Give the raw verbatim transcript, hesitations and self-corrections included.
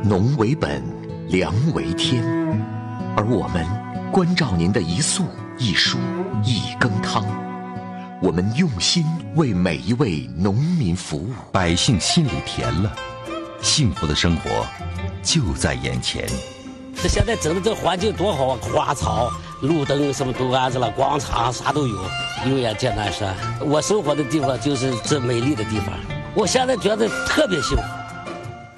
农为本，粮为天，而我们关照您的一粟一蔬一羹汤，我们用心为每一位农民服务， 百姓心里甜了，幸福的生活就在眼前。 这现在整的这环境多好啊，花草、路灯什么都安置了，广场啥都有。有眼见南山，我生活的地方就是这美丽的地方，我现在觉得特别幸福。